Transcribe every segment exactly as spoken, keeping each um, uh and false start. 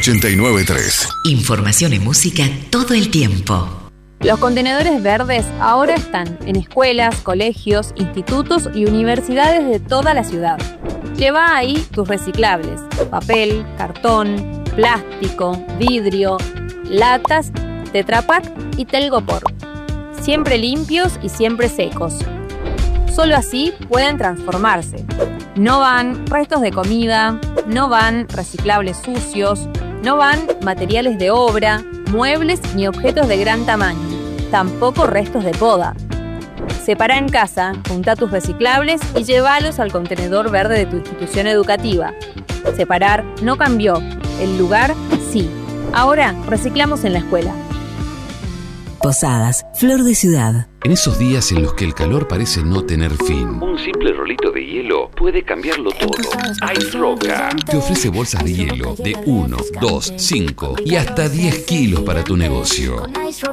ochenta y nueve punto tres. Información y música todo el tiempo. Los contenedores verdes ahora están en escuelas, colegios, institutos y universidades de toda la ciudad. Lleva ahí tus reciclables: papel, cartón, plástico, vidrio, latas, Tetra Pak y Telgopor. Siempre limpios y siempre secos. Solo así pueden transformarse. No van restos de comida, no van reciclables sucios, no van materiales de obra, muebles ni objetos de gran tamaño, tampoco restos de poda. Separa en casa, junta tus reciclables y llévalos al contenedor verde de tu institución educativa. Separar no cambió, el lugar sí. Ahora reciclamos en la escuela. Posadas, Flor de Ciudad. En esos días en los que el calor parece no tener fin, un simple rolito de hielo puede cambiarlo todo. Ice Roca te ofrece bolsas de hielo de uno, dos, cinco y hasta diez kilos para tu negocio.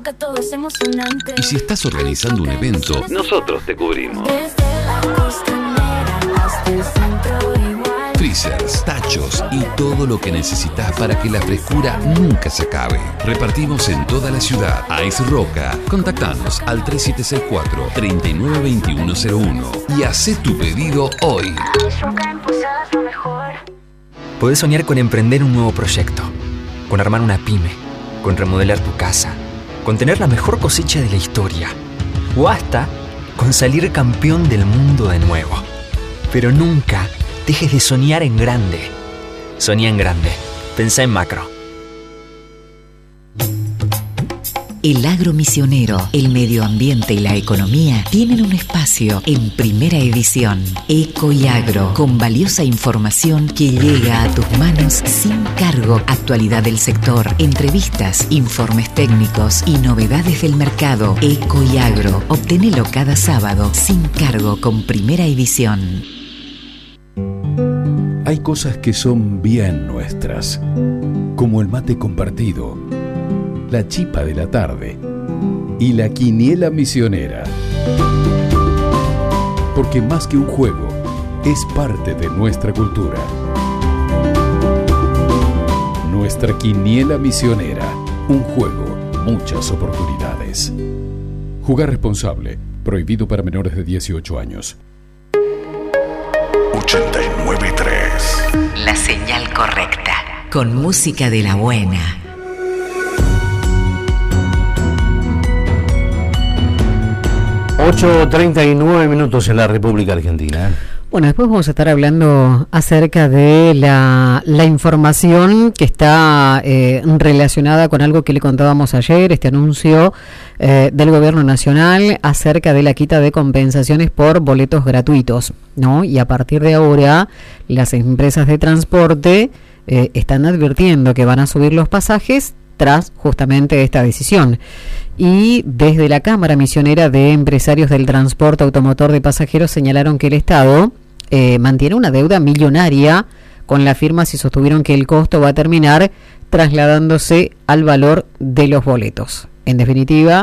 Y si estás organizando un evento, nosotros te cubrimos. Freezers, tachos y todo lo que necesitas para que la frescura nunca se acabe. Repartimos en toda la ciudad. Ice Roca. Contactanos al tres siete seis cuatro, tres nueve dos uno cero uno y haz tu pedido hoy. Podés soñar con emprender un nuevo proyecto, con armar una pyme, con remodelar tu casa, con tener la mejor cosecha de la historia o hasta con salir campeón del mundo de nuevo. Pero nunca dejes de soñar en grande. Soñá en grande. Pensá en macro. El agro misionero, el medio ambiente y la economía tienen un espacio en Primera Edición. Eco y Agro, con valiosa información que llega a tus manos sin cargo. Actualidad del sector, entrevistas, informes técnicos y novedades del mercado. Eco y Agro, obtenelo cada sábado sin cargo con Primera Edición. Hay cosas que son bien nuestras, como el mate compartido, la chipa de la tarde y la quiniela misionera. Porque más que un juego, es parte de nuestra cultura. Nuestra quiniela misionera, un juego, muchas oportunidades. Jugar responsable, prohibido para menores de dieciocho años. ochenta y nueve punto tres. La señal correcta, con música de la buena. ocho treinta y nueve minutos en la República Argentina. Bueno, después vamos a estar hablando acerca de la, la información que está eh, relacionada con algo que le contábamos ayer, este anuncio eh, del Gobierno Nacional acerca de la quita de compensaciones por boletos gratuitos, ¿no? Y a partir de ahora, las empresas de transporte eh, están advirtiendo que van a subir los pasajes tras justamente esta decisión. Y desde la Cámara Misionera de Empresarios del Transporte Automotor de Pasajeros señalaron que el Estado eh, mantiene una deuda millonaria con la firma si sostuvieron que el costo va a terminar trasladándose al valor de los boletos. En definitiva,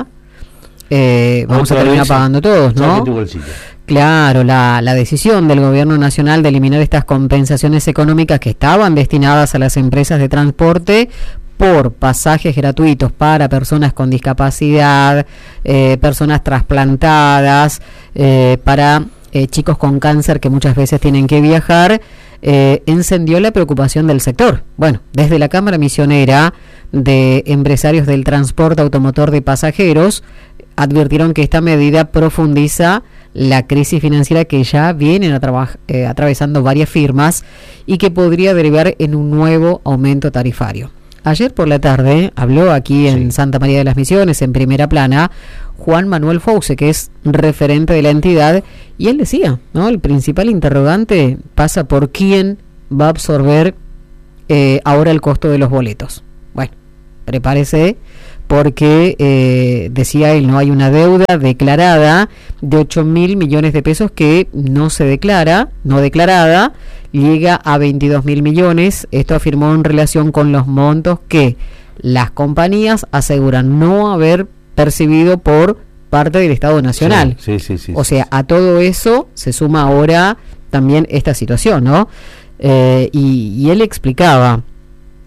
eh, vamos a terminar pagando todos, ¿no? Claro, la, la decisión del Gobierno Nacional de eliminar estas compensaciones económicas que estaban destinadas a las empresas de transporte por pasajes gratuitos para personas con discapacidad, eh, personas trasplantadas, eh, para eh, chicos con cáncer que muchas veces tienen que viajar, eh, encendió la preocupación del sector. Bueno, desde la Cámara Misionera de Empresarios del Transporte Automotor de Pasajeros advirtieron que esta medida profundiza la crisis financiera que ya vienen a traba- eh, atravesando varias firmas y que podría derivar en un nuevo aumento tarifario. Ayer por la tarde habló aquí en sí. Santa María de las Misiones, en Primera Plana, Juan Manuel Fouce, que es referente de la entidad, y él decía, ¿no? El principal interrogante pasa por quién va a absorber eh, ahora el costo de los boletos. Bueno, prepárese, porque eh, decía él, no hay una deuda declarada de ocho mil millones de pesos que no se declara, no declarada, llega a veintidós mil millones. Esto afirmó en relación con los montos que las compañías aseguran no haber percibido por parte del Estado Nacional. Sí, sí, sí, sí, o sea, sí, sí. A todo eso se suma ahora también esta situación, ¿no? Eh, y, y él explicaba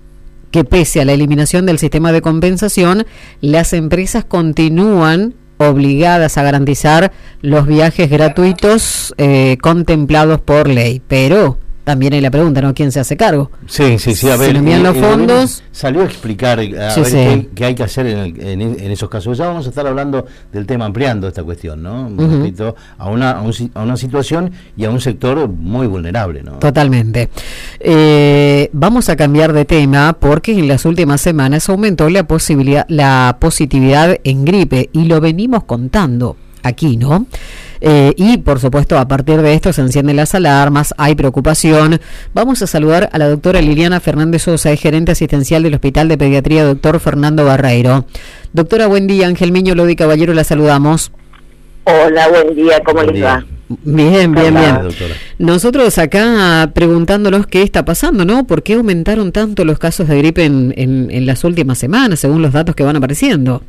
que pese a la eliminación del sistema de compensación, las empresas continúan obligadas a garantizar los viajes gratuitos eh, contemplados por ley. Pero también hay la pregunta, ¿no? ¿Quién se hace cargo? Sí, sí, sí. A ver, ¿se envían los eh, fondos? Salió a explicar a Sí, ver sí. qué, qué hay que hacer en, el- en, en esos casos. Ya vamos a estar hablando del tema, ampliando esta cuestión, ¿no? Ujú. Respecto a una, a, un si- a una situación y a un sector muy vulnerable, ¿no? Totalmente. Eh, vamos a cambiar de tema porque en las últimas semanas aumentó la posibilidad, la positividad en gripe y lo venimos contando aquí, ¿no? Eh, y por supuesto a partir de esto se encienden las alarmas, hay preocupación. Vamos a saludar a la doctora Liliana Fernández Sosa, es gerente asistencial del Hospital de Pediatría Doctor Fernando Barreiro. Doctora, buen día. Ángel Miño, Lodi Caballero, la saludamos. Hola, buen día, ¿cómo Buen les día. va? Bien, bien, Hola, bien. doctora. Nosotros acá preguntándonos qué está pasando, ¿no? ¿Por qué aumentaron tanto los casos de gripe en, en, en las últimas semanas, según los datos que van apareciendo?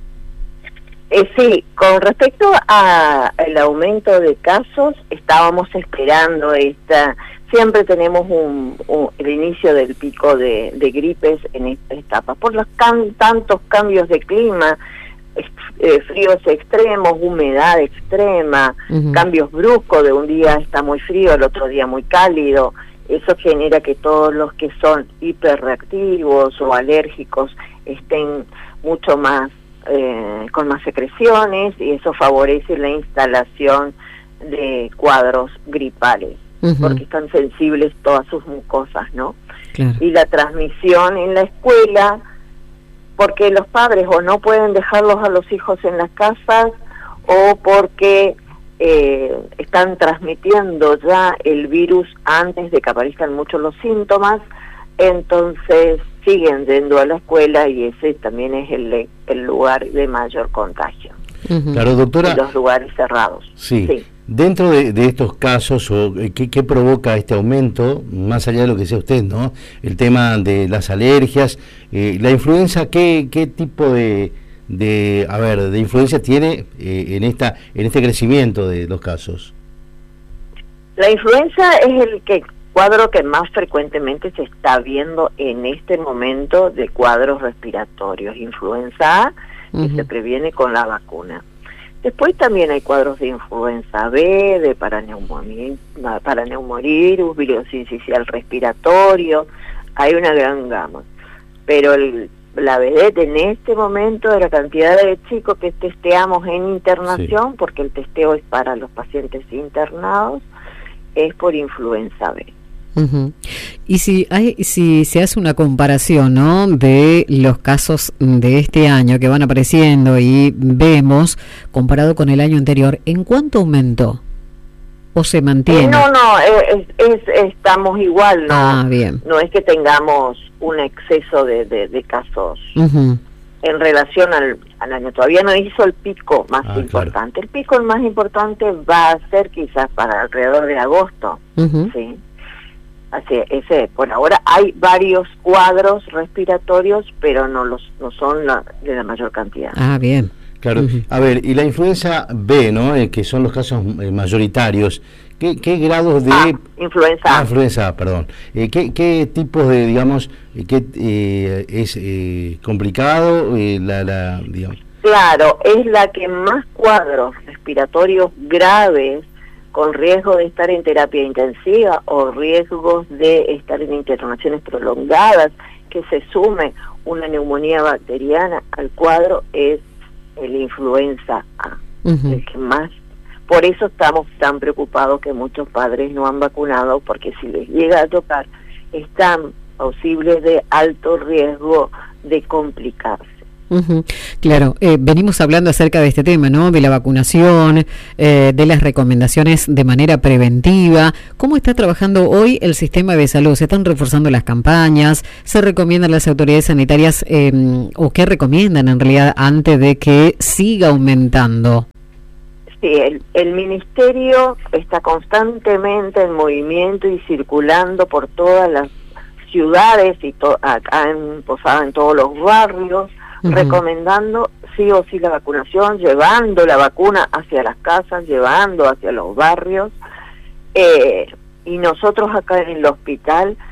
Eh, sí, con respecto al aumento de casos, estábamos esperando esta, siempre tenemos un, un- el inicio del pico de, de gripes en esta etapa, por los can- tantos cambios de clima, es- eh, fríos extremos, humedad extrema, Ujú. cambios bruscos, de un día está muy frío, el otro día muy cálido. Eso genera que todos los que son hiperreactivos o alérgicos estén mucho más eh, con más secreciones, y eso favorece la instalación de cuadros gripales, Ujú. porque están sensibles todas sus mucosas, ¿no? Claro. Y la transmisión en la escuela, porque los padres o no pueden dejarlos a los hijos en las casas, o porque eh, están transmitiendo ya el virus antes de que aparezcan muchos los síntomas, entonces siguen yendo a la escuela, y ese también es el, el lugar de mayor contagio, Ujú. Claro, doctora. y los lugares cerrados. Sí. Sí. Dentro de, de estos casos, o eh, ¿qué, qué provoca este aumento, más allá de lo que decía usted, ¿no? El tema de las alergias, eh, la influenza, ¿qué, qué tipo de, de, a ver, de influencia tiene eh, en esta, en este crecimiento de los casos? La influenza es el que cuadro que más frecuentemente se está viendo en este momento de cuadros respiratorios. Influenza A, que Ujú. se previene con la vacuna. Después también hay cuadros de influenza B, de paraneumonía, paraneumovirus, virus sincicial respiratorio. Hay una gran gama. Pero el, la vedette en este momento de la cantidad de chicos que testeamos en internación, Sí. porque el testeo es para los pacientes internados, es por influenza B. Ujú. Y si hay, si se hace una comparación, ¿no?, de los casos de este año que van apareciendo y vemos comparado con el año anterior, ¿en cuánto aumentó o se mantiene? Eh, no, no, eh, es, es- estamos igual, ¿no? Ah, bien. No es que tengamos un exceso de, de, de casos Ujú. en relación al, al año. Todavía no hizo el pico más Ah, importante. El pico más importante va a ser quizás para alrededor de agosto, Ujú. ¿sí? Así, ese, por ahora hay varios cuadros respiratorios, pero no los no son la, de la mayor cantidad. Ah, bien. Claro. Ujú. A ver, y la influenza B, ¿no? Eh, que son los casos eh, mayoritarios, ¿qué, qué grados de... Ah, influenza Ah, A. influenza A, perdón. Eh, ¿qué, ¿Qué tipos de, digamos, eh, qué eh, es eh, complicado, eh, la, la, digamos? Claro, es la que más cuadros respiratorios graves, con riesgo de estar en terapia intensiva o riesgos de estar en internaciones prolongadas, que se sume una neumonía bacteriana al cuadro, es el influenza A, Ujú. el que más. Por eso estamos tan preocupados que muchos padres no han vacunado, porque si les llega a tocar, están posibles de alto riesgo de complicarse. Ujú. Claro, eh, venimos hablando acerca de este tema, ¿no? De la vacunación, eh, de las recomendaciones de manera preventiva. ¿Cómo está trabajando hoy el sistema de salud? ¿Se están reforzando las campañas? ¿Se recomiendan las autoridades sanitarias eh, o qué recomiendan en realidad antes de que siga aumentando? Sí, el, el ministerio está constantemente en movimiento y circulando por todas las ciudades y to acá en Posada, en todos los barrios, Ujú. recomendando sí o sí la vacunación, llevando la vacuna hacia las casas, llevando hacia los barrios. Eh, y nosotros acá en el hospital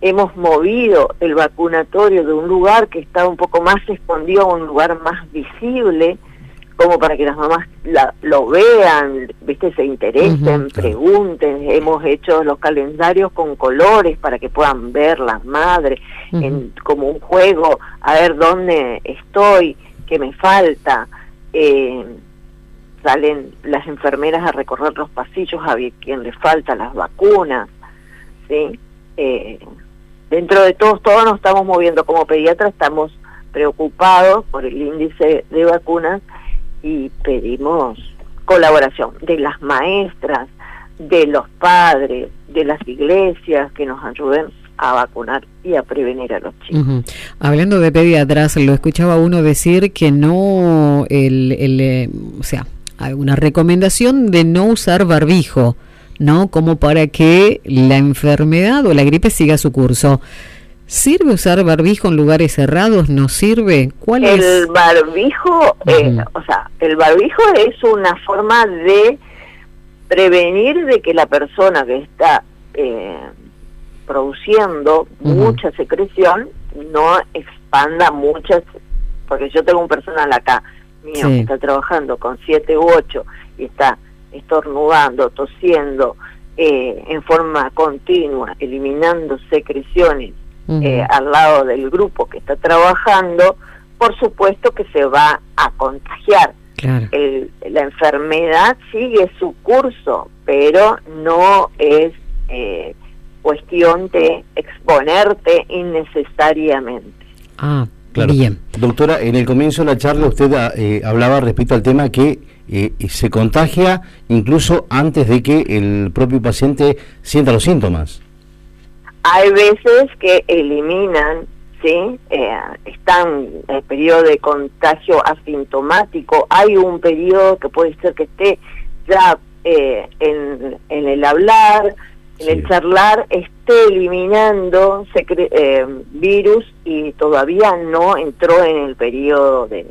hemos movido el vacunatorio de un lugar que está un poco más escondido a un lugar más visible, como para que las mamás la, lo vean, viste, se interesen, uh-huh. pregunten. Hemos hecho los calendarios con colores para que puedan ver las madres, uh-huh. en, como un juego, a ver dónde estoy, qué me falta. Eh, salen las enfermeras a recorrer los pasillos a ver quién le falta las vacunas, ¿sí? Eh, dentro de todos, todos nos estamos moviendo. Como pediatra estamos preocupados por el índice de vacunas y pedimos colaboración de las maestras, de los padres, de las iglesias, que nos ayuden a vacunar y a prevenir a los chicos. Uh-huh. Hablando de pediatras, lo escuchaba uno decir que no, el, el eh, o sea, hay una recomendación de no usar barbijo, ¿no? Como para que la enfermedad o la gripe siga su curso. ¿Sirve usar barbijo en lugares cerrados? ¿No sirve? ¿Cuál el es? El barbijo, eh, uh-huh. o sea, el barbijo es una forma de prevenir de que la persona que está eh, produciendo uh-huh. mucha secreción no expanda muchas, porque yo tengo un personal acá mío sí. que está trabajando con siete u ocho y está estornudando, tosiendo eh, en forma continua, eliminando secreciones Uh-huh. Eh, al lado del grupo que está trabajando, por supuesto que se va a contagiar. Claro. El, la enfermedad sigue su curso, pero no es eh, cuestión de exponerte innecesariamente. Ah, claro. Bien. Doctora, en el comienzo de la charla usted eh, hablaba respecto al tema que eh, se contagia incluso antes de que el propio paciente sienta los síntomas. Hay veces que eliminan, ¿sí? Eh, están en el periodo de contagio asintomático. Hay un periodo que puede ser que esté ya eh, en, en el hablar, en sí. el charlar, esté eliminando secre- eh, virus y todavía no entró en el periodo de,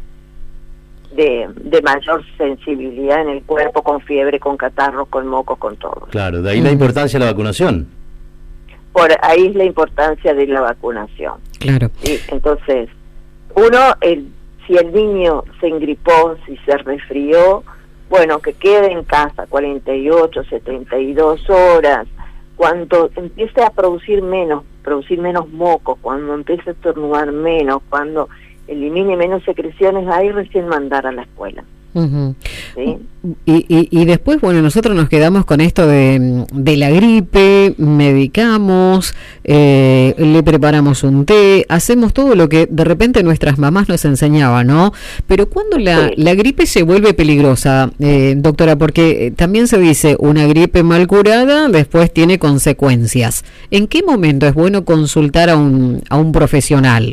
de, de mayor sensibilidad en el cuerpo, con fiebre, con catarros, con mocos, con todo. Claro, de ahí la importancia de la vacunación. Por ahí es la importancia de la vacunación. Claro. ¿Sí? Entonces, uno, el, si el niño se engripó, si se resfrió, bueno, que quede en casa cuarenta y ocho, setenta y dos horas. Cuando empiece a producir menos, producir menos mocos, cuando empiece a estornudar menos, cuando elimine menos secreciones, ahí recién mandar a la escuela. Uh-huh. ¿Sí? Y, y, y después, bueno, nosotros nos quedamos con esto de, de la gripe, medicamos, eh, le preparamos un té, hacemos todo lo que de repente nuestras mamás nos enseñaban, ¿no? Pero ¿cuándo la, sí. la gripe se vuelve peligrosa, eh, doctora? Porque también se dice, una gripe mal curada después tiene consecuencias. ¿En qué momento es bueno consultar a un, a un profesional?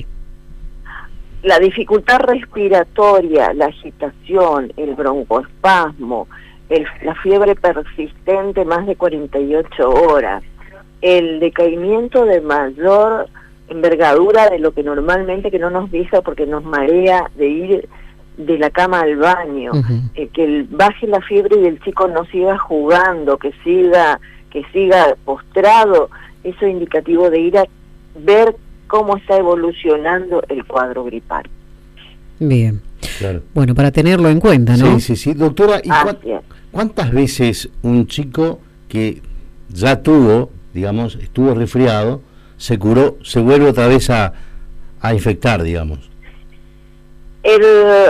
La dificultad respiratoria, la agitación, el broncoespasmo, el, la fiebre persistente más de cuarenta y ocho horas, el decaimiento de mayor envergadura de lo que normalmente que no nos deja porque nos marea de ir de la cama al baño, uh-huh. eh, que el, baje la fiebre y el chico no siga jugando, que siga, que siga postrado, eso es indicativo de ir a ver cómo está evolucionando el cuadro gripal. Bien. Claro. Bueno, para tenerlo en cuenta, ¿no? Sí, sí, sí. Doctora, ¿y cu- cuántas veces un chico que ya tuvo, digamos, estuvo resfriado, se curó, se vuelve otra vez a, a infectar, digamos? El,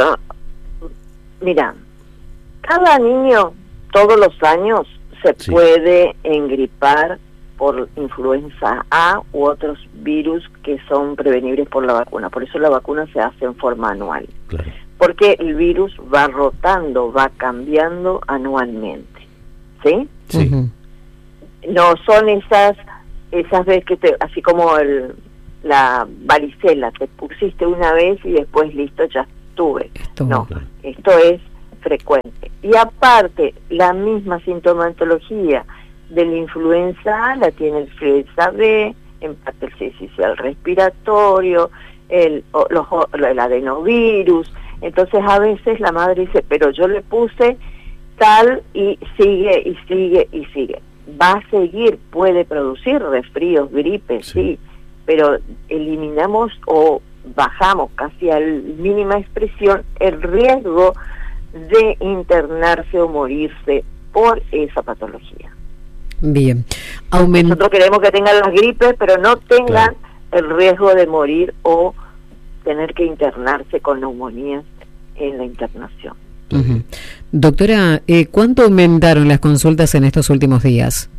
mira, cada niño, todos los años, se sí. puede engripar por influenza A u otros virus que son prevenibles por la vacuna. Por eso la vacuna se hace en forma anual. Claro. Porque el virus va rotando, va cambiando anualmente. ¿Sí? Sí. Uh-huh. No son esas esas veces que te, así como el, la varicela, te pusiste una vez y después listo, ya estuve. Esto, no, claro. Esto es frecuente. Y aparte, la misma sintomatología de la influenza A la tiene el influenza B, en parte el sincicial respiratorio, el, o, los, el adenovirus. Entonces a veces la madre dice, pero yo le puse tal y sigue y sigue y sigue. va a seguir, puede producir resfríos, gripes, sí, sí, pero eliminamos o bajamos casi a la mínima expresión el riesgo de internarse o morirse por esa patología. Bien. Aument... Nosotros queremos que tengan las gripes, pero no tengan claro. el riesgo de morir o tener que internarse con neumonía en la internación. Uh-huh. Doctora, eh, ¿cuánto aumentaron las consultas en estos últimos días?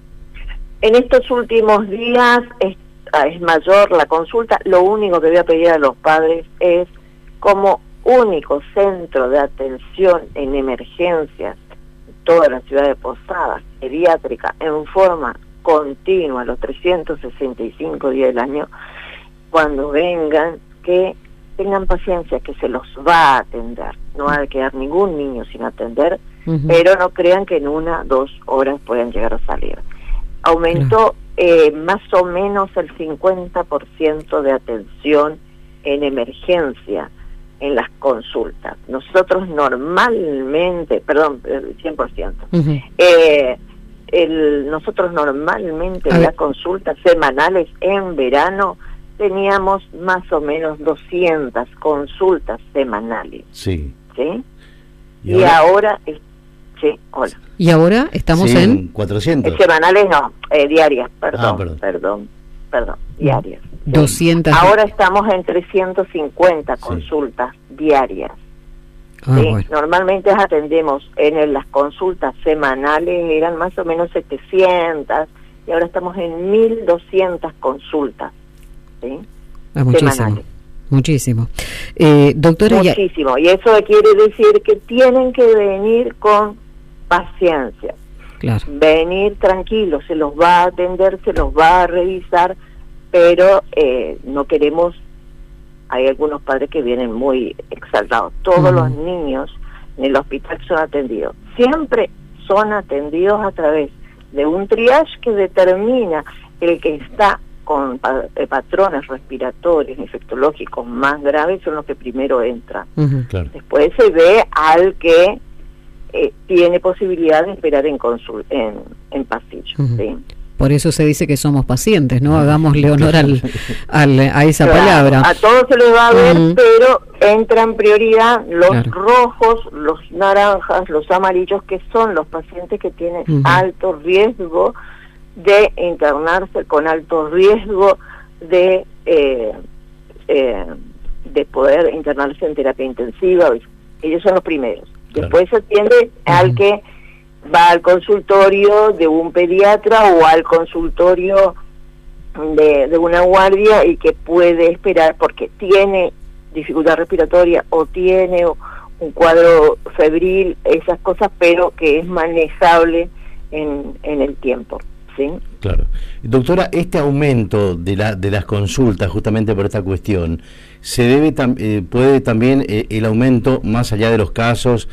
En estos últimos días es, es mayor la consulta. Lo único que voy a pedir a los padres es, como único centro de atención en emergencias en toda la ciudad de Posadas, pediátrica, en forma continua, los trescientos sesenta y cinco días del año, cuando vengan, que tengan paciencia, que se los va a atender. No va a quedar ningún niño sin atender, uh-huh. pero no crean que en una, dos horas puedan llegar a salir. Aumentó eh, más o menos el cincuenta por ciento de atención en emergencia en las consultas. Nosotros normalmente, perdón, cien por ciento, uh-huh. eh, el, nosotros normalmente en las consultas semanales en verano teníamos más o menos doscientas consultas semanales. Sí. ¿Sí? Y, y ahora, ahora sí, hola. Y ahora estamos sí, en cuatrocientas. Eh, semanales no, eh, diarias, perdón, ah, perdón, perdón, perdón, diarias. Sí. doscientas. Ahora estamos en trescientas cincuenta sí. consultas diarias. Ah, ¿sí? Bueno. Normalmente atendemos en el, las consultas semanales eran más o menos setecientas y ahora estamos en mil doscientas consultas. ¿Sí? Ah, muchísimo, semanales. Muchísimo. Eh, doctora, muchísimo. Ya... Y eso quiere decir que tienen que venir con paciencia. Claro. Venir tranquilos, se los va a atender, se los va a revisar, pero eh, no queremos... Hay algunos padres que vienen muy exaltados. Todos uh-huh. los niños en el hospital son atendidos. Siempre son atendidos a través de un triage que determina el que está con patrones respiratorios, infectológicos más graves, son los que primero entran. Uh-huh. Claro. Después se ve al que eh, tiene posibilidad de esperar en consul en, en pasillo. Uh-huh. ¿Sí? Por eso se dice que somos pacientes, ¿no? Hagámosle honor al, al, a esa claro, palabra. A todos se les va a ver, uh-huh. pero entra en prioridad los claro. rojos, los naranjas, los amarillos, que son los pacientes que tienen uh-huh. alto riesgo de internarse, con alto riesgo de eh, eh, de poder internarse en terapia intensiva. Ellos son los primeros. Claro. Después se atiende uh-huh. al que va al consultorio de un pediatra o al consultorio de, de una guardia y que puede esperar porque tiene dificultad respiratoria o tiene un cuadro febril, esas cosas, pero que es manejable en, en el tiempo. ¿Sí? Claro. Doctora, este aumento de la de las consultas justamente por esta cuestión, se debe tam, eh, puede también eh, el aumento más allá de los casos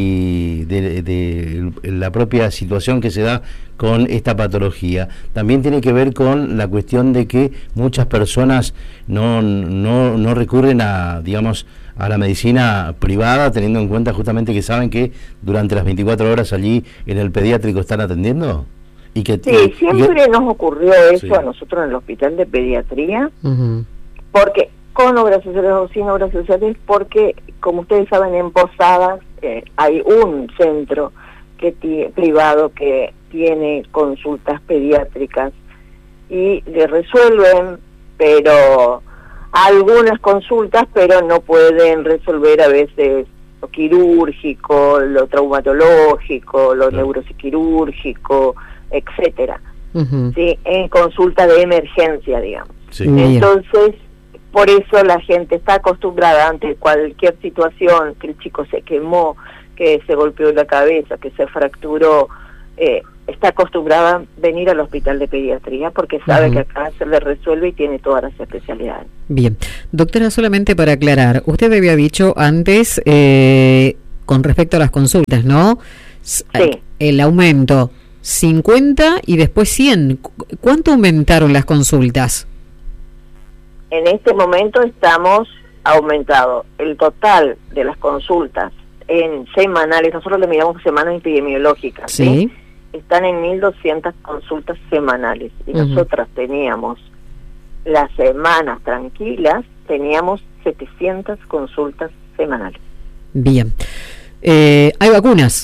y de, de, de la propia situación que se da con esta patología, también tiene que ver con la cuestión de que muchas personas no no no recurren a, digamos, a la medicina privada, teniendo en cuenta justamente que saben que durante las veinticuatro horas allí en el pediátrico están atendiendo. Y que, sí, y, siempre y que, nos ocurrió eso sí. a nosotros en el hospital de pediatría, uh-huh. porque con obras sociales o sin obras sociales, porque como ustedes saben en Posadas eh, hay un centro que t- privado que tiene consultas pediátricas y le resuelven, pero algunas consultas, pero no pueden resolver a veces lo quirúrgico, lo traumatológico, lo claro. neuropsiquirúrgico, etcétera, uh-huh. sí, en consulta de emergencia, digamos. Sí. Entonces, por eso la gente está acostumbrada ante cualquier situación, que el chico se quemó, que se golpeó la cabeza, que se fracturó, eh, está acostumbrada a venir al hospital de pediatría porque sabe uh-huh. que acá se le resuelve y tiene todas las especialidades. Bien, doctora, solamente para aclarar, usted había dicho antes eh, con respecto a las consultas, ¿no? Sí. El aumento cincuenta y después cien. ¿Cuánto aumentaron las consultas? En este momento estamos aumentado el total de las consultas en semanales, nosotros le miramos semanas epidemiológicas, sí. ¿sí? están en mil doscientas consultas semanales y Uh-huh. nosotras teníamos las semanas tranquilas, teníamos setecientas consultas semanales. Bien. Eh, ¿Hay vacunas?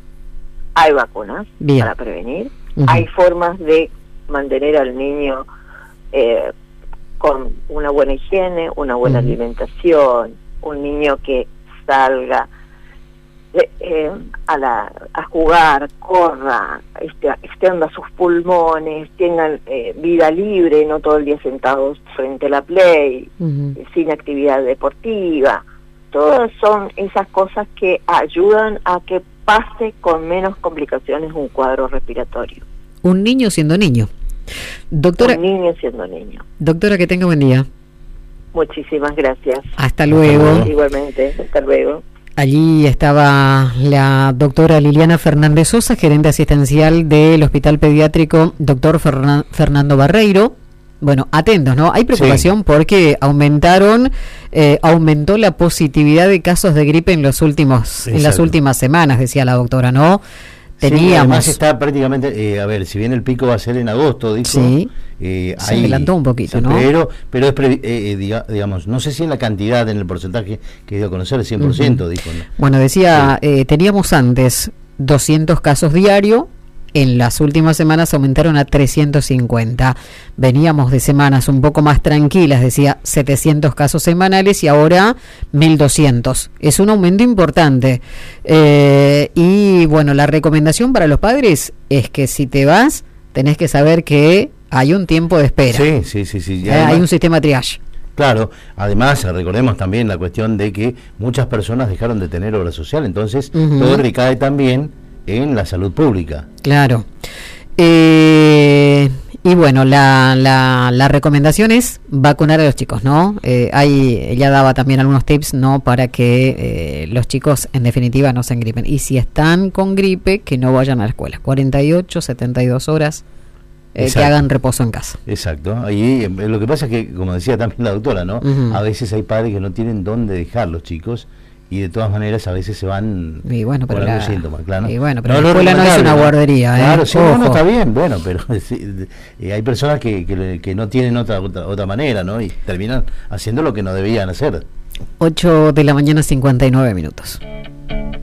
Hay vacunas Bien. para prevenir, Uh-huh. hay formas de mantener al niño eh, con una buena higiene, una buena Uh-huh. alimentación, un niño que salga eh, eh, a, la, a jugar, corra, este, extienda sus pulmones, tengan eh, vida libre, no todo el día sentados frente a la play, Uh-huh. eh, sin actividad deportiva. Todas son esas cosas que ayudan a que pase con menos complicaciones un cuadro respiratorio. Un niño siendo niño. Doctora, Un niño siendo niño. doctora, que tenga buen día. Muchísimas gracias. Hasta luego. Igualmente, hasta luego. Allí estaba la doctora Liliana Fernández Sosa, gerente asistencial del Hospital Pediátrico doctor Fernan- Fernando Barreiro. Bueno, atentos, ¿no? Hay preocupación sí. porque aumentaron, eh, aumentó la positividad de casos de gripe en los últimos, Exacto. en las últimas semanas, decía la doctora, ¿no? Teníamos. Sí, además está prácticamente, eh, a ver, si bien el pico va a ser en agosto, dijo. Sí. Eh, se ahí, adelantó un poquito, sí, ¿no? Pero, pero es, pre, eh, diga, digamos, no sé si en la cantidad, en el porcentaje que dio a conocer, el cien por ciento, uh-huh. dijo. ¿no? Bueno, decía, sí. eh, teníamos antes doscientos casos diarios. En las últimas semanas aumentaron a trescientos cincuenta. Veníamos de semanas un poco más tranquilas, decía setecientos casos semanales y ahora mil doscientos. Es un aumento importante. Eh, y bueno, la recomendación para los padres es que si te vas, tenés que saber que hay un tiempo de espera. Sí, sí, sí. sí. Eh, además, hay un sistema triage. Claro, además recordemos también la cuestión de que muchas personas dejaron de tener obra social, entonces uh-huh. todo recae también en la salud pública. Claro. Eh, y bueno, la, la, la recomendación es vacunar a los chicos, ¿no? Eh, hay, ella daba también algunos tips, ¿no? Para que eh, los chicos en definitiva no se engripen. Y si están con gripe, que no vayan a la escuela. cuarenta y ocho, setenta y dos horas. Eh, que hagan reposo en casa. Exacto. Ahí, eh, lo que pasa es que, como decía también la doctora, ¿no? Uh-huh. A veces hay padres que no tienen dónde dejar los chicos y de todas maneras a veces se van y bueno, por pero algún la, síntoma, claro. Y bueno, pero no, la escuela no, no es una guardería, ¿eh? Claro, sí, no, no, está bien, bueno, pero sí, eh, hay personas que, que, que no tienen otra, otra otra manera, ¿no? Y terminan haciendo lo que no debían hacer. ocho de la mañana, cincuenta y nueve minutos.